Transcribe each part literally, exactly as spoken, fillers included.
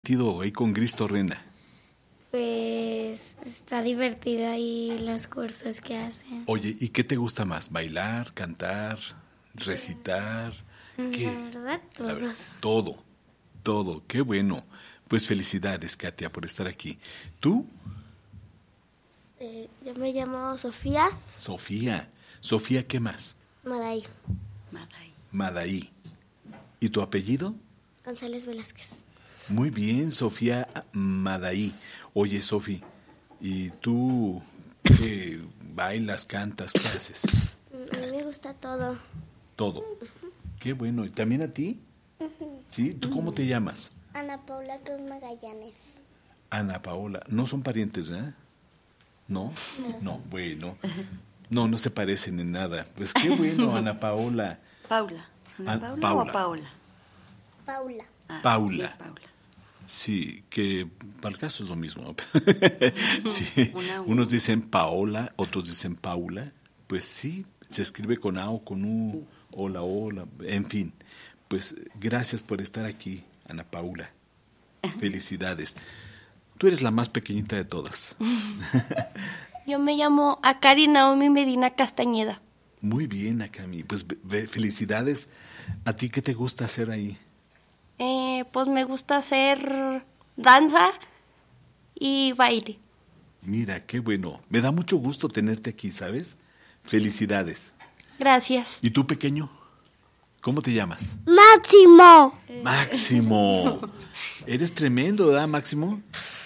Divertido ahí con Cristo Rena? Pues está divertido ahí los cursos que hacen. Oye, ¿y qué te gusta más? ¿Bailar, cantar, recitar? ¿Qué? La verdad, La ver- todos. todo, todo, qué bueno. Pues felicidades, Katia, por estar aquí. ¿Tú? Eh, yo me llamo Sofía Sofía. Sofía, ¿qué más? Maday Maday. Madaí. ¿Y tu apellido? González Velázquez. Muy bien, Sofía Madaí. Oye, Sofi, ¿y tú qué bailas, cantas, qué haces? Mm, A mí me gusta todo. Todo. Qué bueno. ¿Y también a ti? ¿Sí? ¿Tú cómo te llamas? Ana Paula Cruz Magallanes. Ana Paola. No son parientes, ¿eh? ¿No? No, bueno. No, no se parecen en nada. Pues qué bueno, Ana Paola. Paula. ¿Ana Ah, Paula, Paula. o Paola? Paula. Ah, Paula. Sí, es Paula. Sí, que para el caso es lo mismo. Sí. Una, una. Unos dicen Paola, otros dicen Paula. Pues sí, se escribe con A o con U, hola, hola, en fin. Pues gracias por estar aquí, Ana Paula. Felicidades. Tú eres la más pequeñita de todas. Yo me llamo Akari Naomi Medina Castañeda. Muy bien, Akami. Pues ve- ve- felicidades. ¿A ti qué te gusta hacer ahí? Eh, pues me gusta hacer danza y baile. Mira, qué bueno. Me da mucho gusto tenerte aquí, ¿sabes? Felicidades. Gracias. ¿Y tú, pequeño? ¿Cómo te llamas? Máximo. Máximo. Eres tremendo, ¿verdad, Máximo?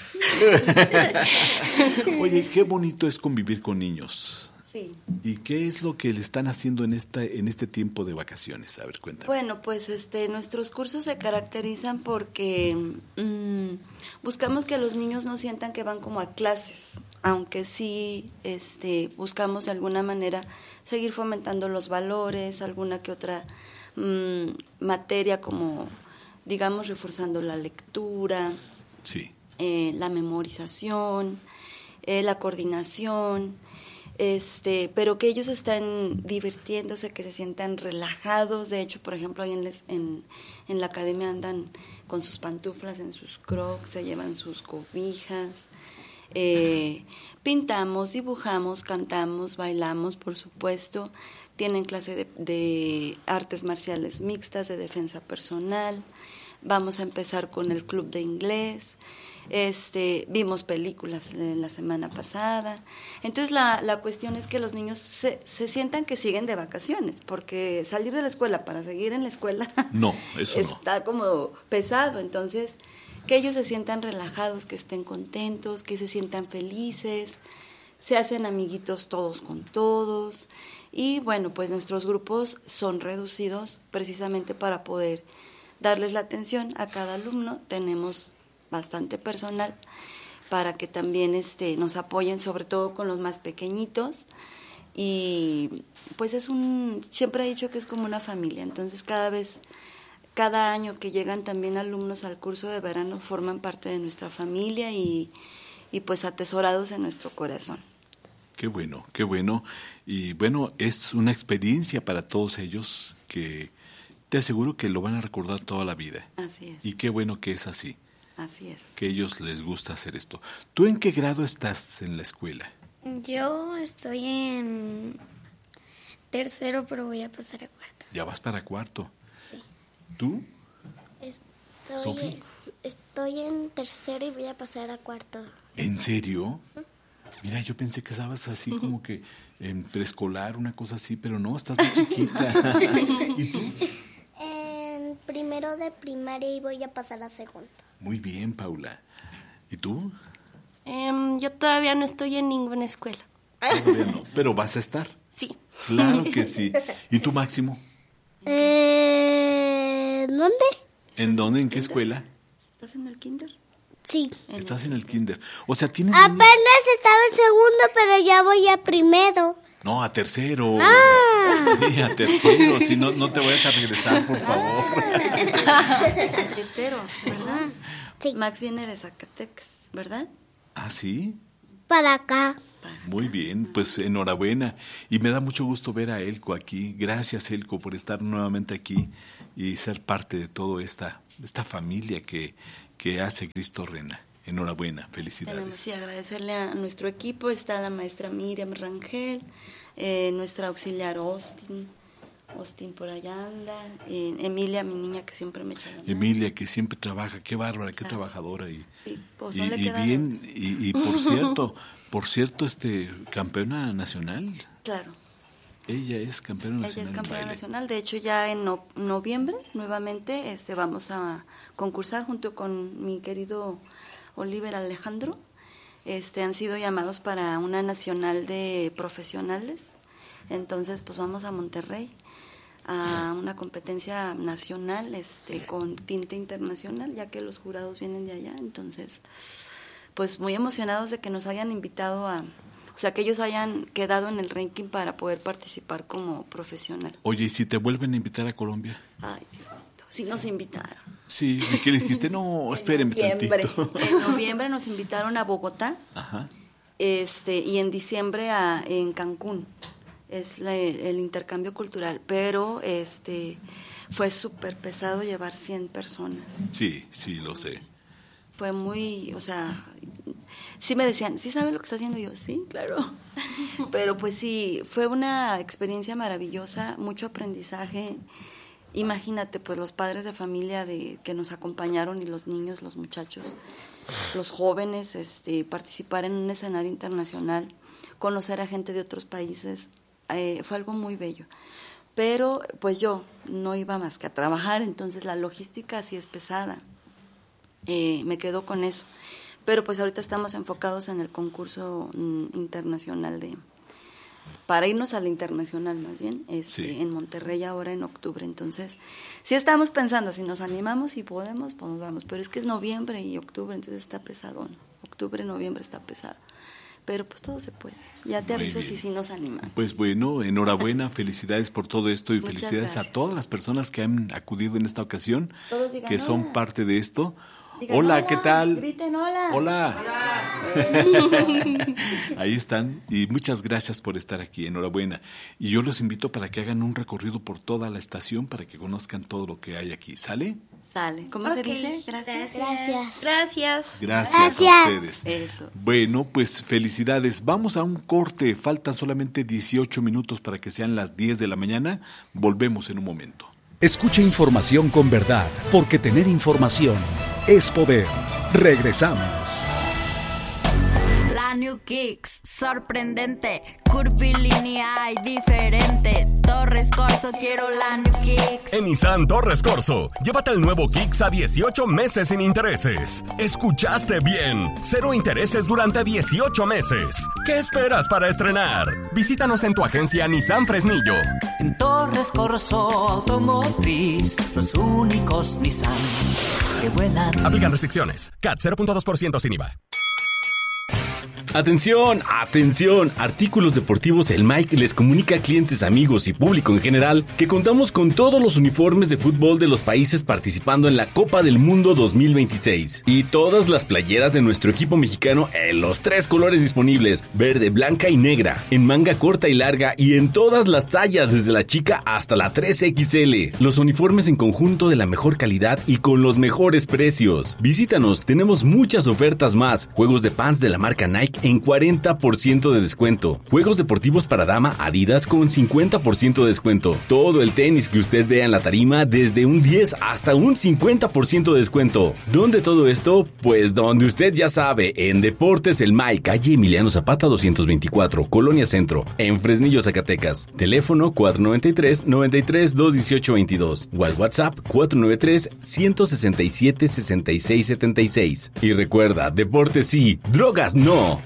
Oye, qué bonito es convivir con niños. Sí. ¿Y qué es lo que le están haciendo en esta en este tiempo de vacaciones? A ver, cuéntame. Bueno, pues este, nuestros cursos se caracterizan porque mm, buscamos que los niños no sientan que van como a clases, aunque sí este, buscamos de alguna manera seguir fomentando los valores, alguna que otra mm, materia como, digamos, reforzando la lectura, Sí. eh, la memorización, eh, la coordinación, este, pero que ellos están divirtiéndose, que se sientan relajados. De hecho, por ejemplo, ahí en, les- en, en la academia andan con sus pantuflas, en sus crocs, se llevan sus cobijas, eh, pintamos, dibujamos, cantamos, bailamos, por supuesto. Tienen clase de, de artes marciales mixtas, de defensa personal. Vamos a empezar con el club de inglés. Este, vimos películas eh, la semana pasada. Entonces la, la cuestión es que los niños se, se sientan que siguen de vacaciones, porque salir de la escuela para seguir en la escuela No, eso no. está como pesado. Entonces, que ellos se sientan relajados, que estén contentos, que se sientan felices, se hacen amiguitos todos con todos. Y bueno, pues nuestros grupos son reducidos precisamente para poder darles la atención a cada alumno. Tenemos bastante personal para que también este, nos apoyen, sobre todo con los más pequeñitos. Y pues es un, siempre he dicho que es como una familia, entonces cada vez, cada año que llegan también alumnos al curso de verano forman parte de nuestra familia y, y pues atesorados en nuestro corazón. Qué bueno, qué bueno. Y bueno, es una experiencia para todos ellos que te aseguro que lo van a recordar toda la vida. Así es, Y qué bueno que es así, así es. que a ellos les gusta hacer esto. ¿Tú en qué grado estás en la escuela? Yo estoy en tercero, pero voy a pasar a cuarto. Ya vas para cuarto. ¿Tú? Estoy, Sofi. estoy en tercero y voy a pasar a cuarto. ¿En serio? Mira, yo pensé que estabas así como que en preescolar, una cosa así, pero no, estás muy chiquita. ¿Y tú? En primero de primaria y voy a pasar a segundo. Muy bien, Paula. ¿Y tú? Em, yo todavía no estoy en ninguna escuela. Todavía no, pero vas a estar. Sí. Claro que sí. ¿Y tú, Máximo? Eh, ¿Dónde? ¿En dónde? ¿En qué escuela? ¿Estás en el kinder? Sí. En Estás el- en el kinder. O sea, tienes... Apenas estaba en segundo, pero ya voy a primero. No, a tercero. Ah. Sí, a tercero. Si no, no te vayas a regresar, por favor. Tercero, ¿verdad? Sí. Max viene de Zacatecas, ¿verdad? ¿Ah, sí? Para acá. Muy bien, pues enhorabuena. Y me da mucho gusto ver a Elco aquí. Gracias, Elco, por estar nuevamente aquí y ser parte de toda esta, esta familia que, que hace Cristo Rena. Enhorabuena, felicidades. Tenemos que agradecerle a nuestro equipo, está la maestra Miriam Rangel, eh, nuestra auxiliar Austin, Austin por allá anda, eh, Emilia, mi niña que siempre me echa la mano. Emilia, que siempre trabaja, qué bárbara, qué Claro. trabajadora. Y, Sí, pues y, no le y queda bien, y, y por cierto, por cierto, este campeona nacional, Claro. ella es campeona Ella nacional. es en campeona baile. nacional, de hecho ya en no- noviembre nuevamente este vamos a concursar junto con mi querido Oliver Alejandro. Este han sido llamados para una nacional de profesionales. Entonces, pues vamos a Monterrey a una competencia nacional este con tinte internacional, ya que los jurados vienen de allá. Entonces, pues muy emocionados de que nos hayan invitado a, o sea, que ellos hayan quedado en el ranking para poder participar como profesional. Oye, ¿y si te vuelven a invitar a Colombia? Ay, Diosito, sí nos invitaron. Sí, ¿y qué le dijiste? No, espérenme en noviembre, tantito. en noviembre nos invitaron a Bogotá, Ajá. este, y en diciembre a, en Cancún. Es la- el intercambio cultural, pero este fue súper pesado llevar cien personas. Sí, sí, lo sé. Fue muy, o sea, sí me decían, ¿sí sabe lo que está haciendo? Y yo, sí, claro. Pero pues sí, fue una experiencia maravillosa, mucho aprendizaje. Imagínate, pues los padres de familia de que nos acompañaron y los niños, los muchachos, los jóvenes, este, participar en un escenario internacional, conocer a gente de otros países, eh, fue algo muy bello. Pero pues yo no iba más que a trabajar, entonces la logística sí es pesada. Eh, me quedo con eso. Pero pues ahorita estamos enfocados en el concurso mm, internacional de... para irnos a la internacional más bien, este, Sí. en Monterrey ahora en octubre. Entonces, sí estamos pensando, si nos animamos y podemos, pues nos vamos. Pero es que es noviembre y octubre, entonces está pesado. Octubre, noviembre está pesado. Pero pues todo se puede. Ya te Muy aviso bien. si sí nos animamos. Pues bueno, enhorabuena, felicidades por todo esto y Muchas felicidades gracias. a todas las personas que han acudido en esta ocasión, Todos digan que son hola. parte de esto. Digan, hola, ¿qué tal? Griten hola. Hola. Ahí están y muchas gracias por estar aquí, enhorabuena. Y yo los invito para que hagan un recorrido por toda la estación para que conozcan todo lo que hay aquí. ¿Sale? Sale. ¿Cómo se Ok. dice? Gracias. Gracias. Gracias. Gracias, Gracias. a ustedes. Eso. Bueno, pues felicidades. Vamos a un corte. Faltan solamente dieciocho minutos para que sean las diez de la mañana. Volvemos en un momento. Escucha información con verdad, porque tener información es poder. Regresamos. La New Kicks, sorprendente, curvilínea y diferente. Torres Corso, quiero la New Kicks. En Nissan Torres Corso, llévate el nuevo Kicks a dieciocho meses sin intereses. ¿Escuchaste bien? Cero intereses durante dieciocho meses. ¿Qué esperas para estrenar? Visítanos en tu agencia Nissan Fresnillo. En Torres Corso Automotriz, los únicos Nissan que vuelan. Aplican restricciones. C A T cero punto dos por ciento sin I V A. Atención, atención, Artículos Deportivos El Mike les comunica a clientes, amigos y público en general que contamos con todos los uniformes de fútbol de los países participando en la Copa del Mundo dos mil veintiséis y todas las playeras de nuestro equipo mexicano en los tres colores disponibles, verde, blanca y negra, en manga corta y larga y en todas las tallas desde la chica hasta la tres equis ele. Los uniformes en conjunto de la mejor calidad y con los mejores precios. Visítanos, tenemos muchas ofertas más, juegos de pants de la marca Nike en cuarenta por ciento de descuento. Juegos deportivos para dama Adidas con cincuenta por ciento de descuento. Todo el tenis que usted vea en la tarima desde un diez hasta un cincuenta por ciento de descuento. ¿Dónde todo esto? Pues donde usted ya sabe, en Deportes El Mike, calle Emiliano Zapata doscientos veinticuatro, Colonia Centro, en Fresnillo, Zacatecas. Teléfono cuatro noventa y tres, noventa y tres, doscientos dieciocho veintidós o al WhatsApp cuatro noventa y tres, ciento sesenta y siete, sesenta y seis setenta y seis. Y recuerda, deportes sí, drogas no.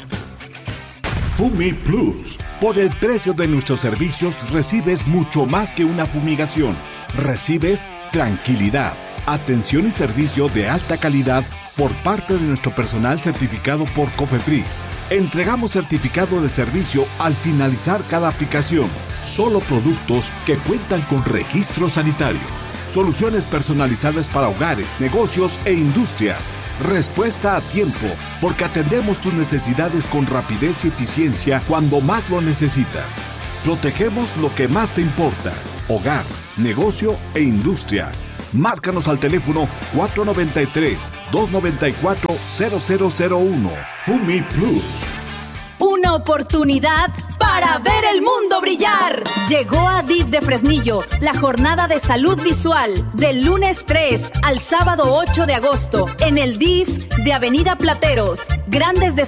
Fumi Plus. Por el precio de nuestros servicios recibes mucho más que una fumigación. Recibes tranquilidad, atención y servicio de alta calidad por parte de nuestro personal certificado por COFEPRIS. Entregamos certificado de servicio al finalizar cada aplicación. Solo productos que cuentan con registro sanitario. Soluciones personalizadas para hogares, negocios e industrias. Respuesta a tiempo, porque atendemos tus necesidades con rapidez y eficiencia cuando más lo necesitas. Protegemos lo que más te importa: hogar, negocio e industria. Márcanos al teléfono cuatro nueve tres, dos nueve cuatro, cero cero cero uno. Fumi Plus. Una oportunidad para ver el mundo brillar. Llegó a D I F de Fresnillo la jornada de salud visual del lunes tres al sábado ocho de agosto en el D I F de Avenida Plateros. Grandes descuentos